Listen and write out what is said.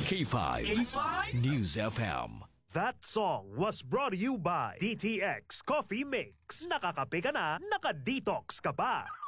K5. News FM. That song was brought to you by DTX Coffee Mix. Nakakape ka na, naka-detox ka pa.